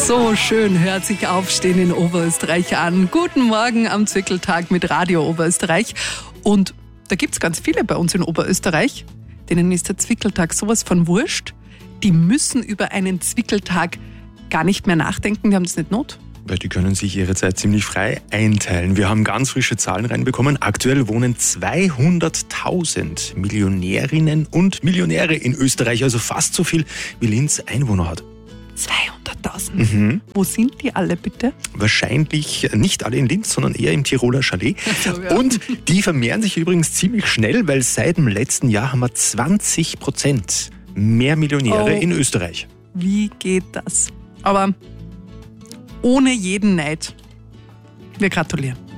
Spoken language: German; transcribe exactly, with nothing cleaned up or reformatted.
So schön hört sich Aufstehen in Oberösterreich an. Guten Morgen am Zwickeltag mit Radio Oberösterreich. Und da gibt es ganz viele bei uns in Oberösterreich, denen ist der Zwickeltag sowas von wurscht. Die müssen über einen Zwickeltag gar nicht mehr nachdenken, die haben das nicht not. Weil die können sich ihre Zeit ziemlich frei einteilen. Wir haben ganz frische Zahlen reinbekommen. Aktuell wohnen zweihunderttausend Millionärinnen und Millionäre in Österreich, also fast so viel wie Linz Einwohner hat. zweihunderttausend? Mhm. Wo sind die alle bitte? Wahrscheinlich nicht alle in Linz, sondern eher im Tiroler Chalet. Also, ja. Und die vermehren sich übrigens ziemlich schnell, weil seit dem letzten Jahr haben wir zwanzig Prozent mehr Millionäre Oh. in Österreich. Wie geht das? Aber ohne jeden Neid. Wir gratulieren.